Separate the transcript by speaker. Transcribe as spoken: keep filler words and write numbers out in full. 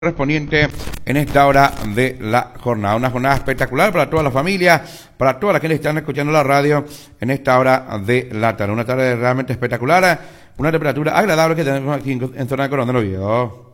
Speaker 1: correspondiente en esta hora de la jornada. Una jornada espectacular para toda la familia, para toda la gente que están escuchando la radio en esta hora de la tarde. Una tarde realmente espectacular, una temperatura agradable que tenemos aquí en zona de Coronel Oviedo.